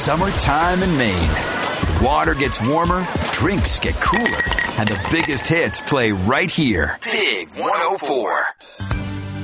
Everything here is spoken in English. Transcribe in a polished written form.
summertime in Maine. Water gets warmer, drinks get cooler, and the biggest hits play right here. Big 104.